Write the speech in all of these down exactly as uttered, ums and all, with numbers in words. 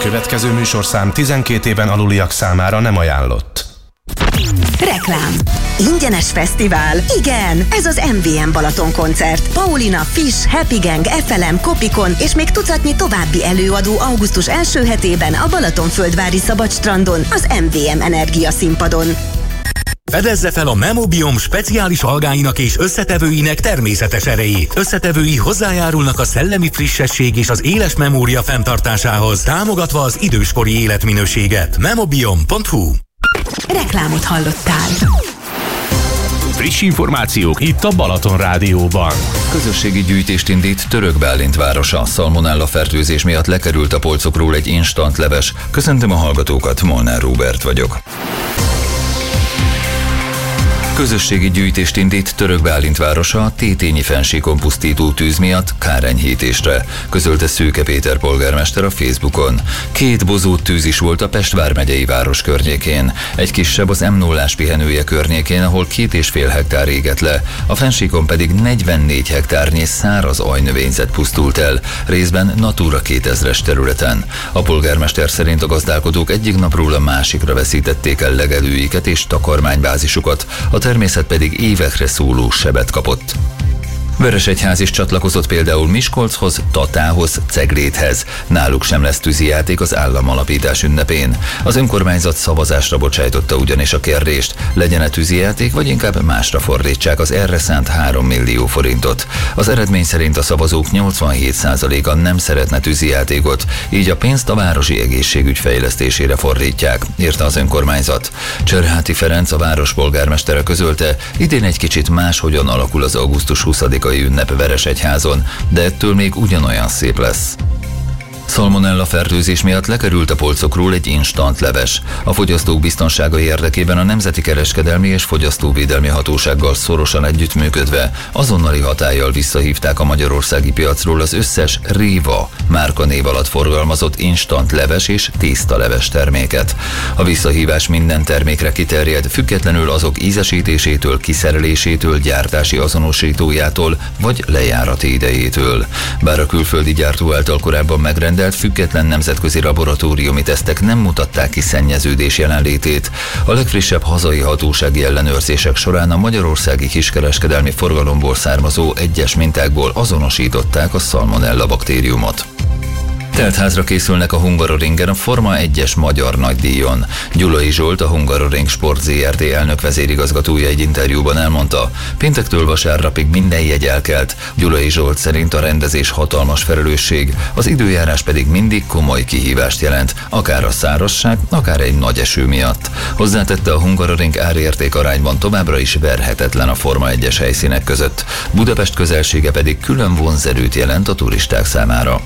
következő műsorszám tizenkét éven aluliak számára nem ajánlott. Reklám. Ingyenes fesztivál? Igen, ez az em vé em Balaton koncert. Paulina, Fish, Happy Gang, ef el em, Kopikon és még tucatnyi további előadó augusztus első hetében a Balatonföldvári Szabadstrandon, az em vé em Energia színpadon. Fedezze fel a Memobiom speciális algáinak és összetevőinek természetes erejét. Összetevői hozzájárulnak a szellemi frissesség és az éles memória fenntartásához, támogatva az időskori életminőséget. memobiom pont hu. Reklámot hallottál. Friss információk itt a Balaton Rádióban. Közösségi gyűjtést indít Török Bálint városa. Szalmonella fertőzés miatt lekerült a polcokról egy instant leves. Köszöntöm a hallgatókat, Molnár Róbert vagyok. Közösségi gyűjtést indít Török Bálint városa a Tétényi fennsíkon pusztító tűz miatt kárenyhítésre, közölte Szőke Péter polgármester a Facebookon. Két bozót tűz is volt a Pest vármegyei város környékén. Egy kisebb az em nullás pihenője környékén, ahol két és fél hektár égett le, a fennsíkon pedig negyvennégy hektárnyi száraz ajnövényzet pusztult el, részben Natura kétezres területen. A polgármester szerint a gazdálkodók egyik napról a másikra veszítették el legelőiket és takarmánybázisukat, a természet pedig évekre szóló sebet kapott. Veresegyház is csatlakozott például Miskolchoz, Tatához, Ceglédhez. Náluk sem lesz tűzijáték az államalapítás ünnepén. Az önkormányzat szavazásra bocsájtotta ugyanis a kérdést, legyen-e tűzijáték, vagy inkább másra fordítsák az erre szánt három millió forintot. Az eredmény szerint a szavazók nyolcvanhét százaléka nem szeretne tűzijátékot, így a pénzt a városi egészségügy fejlesztésére fordítják, írta az önkormányzat. Cserháti Ferenc, a város polgármestere közölte, idén egy kicsit máshogyan alakul az augusztus huszadikai ünnep Veresegyházon, de ettől még ugyanolyan szép lesz. Szalmonella fertőzés miatt lekerült a polcokról egy instant leves. A fogyasztók biztonsága érdekében a Nemzeti Kereskedelmi és Fogyasztóvédelmi Hatósággal szorosan együttműködve azonnali hatállyal visszahívták a magyarországi piacról az összes Réva márkanév alatt forgalmazott instant leves és tésztaleves terméket. A visszahívás minden termékre kiterjed, függetlenül azok ízesítésétől, kiszerelésétől, gyártási azonosítójától vagy lejárati idejétől. Bár a külföldi gyártó által korábban megrendelt független nemzetközi laboratóriumi tesztek nem mutatták ki szennyeződés jelenlétét. A legfrissebb hazai hatósági ellenőrzések során a magyarországi kiskereskedelmi forgalomból származó egyes mintákból azonosították a szalmonella baktériumot. Teltházra készülnek a Hungaroringen a Forma egyes magyar nagydíjon. Gyulai Zsolt, a Hungaroring Sport zé er té elnök vezérigazgatója egy interjúban elmondta, péntektől vasárnapig minden jegy elkelt. Gyulai Zsolt szerint a rendezés hatalmas felelősség, az időjárás pedig mindig komoly kihívást jelent, akár a szárazság, akár egy nagy eső miatt. Hozzátette, a Hungaroring árérték arányban továbbra is verhetetlen a Forma egyes helyszínek között. Budapest közelsége pedig külön vonzerőt jelent a turisták számára.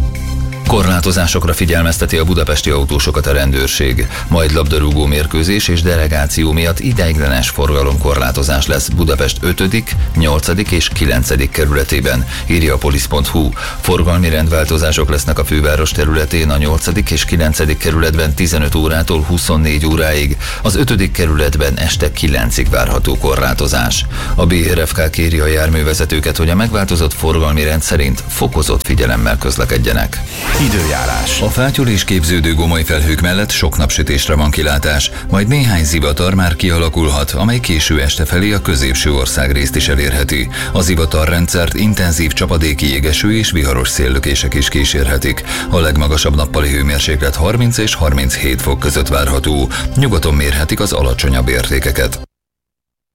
Korlátozásokra figyelmezteti a budapesti autósokat a rendőrség, majd labdarúgó mérkőzés és delegáció miatt ideiglenes forgalomkorlátozás lesz Budapest ötödik, nyolcadik és kilencedik kerületében, írja a polisz pont hu. Forgalmi rendváltozások lesznek a főváros területén a nyolcadik és kilencedik kerületben tizenöt órától huszonnégy óráig, az ötödik kerületben este kilencig várható korlátozás. A bé er ef ká kéri a járművezetőket, hogy a megváltozott forgalmi rend szerint fokozott figyelemmel közlekedjenek. Időjárás. A fátyol és képződő gomoly felhők mellett sok napsütésre van kilátás, majd néhány zivatar már kialakulhat, amely késő este felé a középső országrészt is elérheti. A zivatarrendszert intenzív csapadéki jégeső és viharos széllökések is kísérhetik. A legmagasabb nappali hőmérséklet harminc és harminchét fok között várható. Nyugaton mérhetik az alacsonyabb értékeket.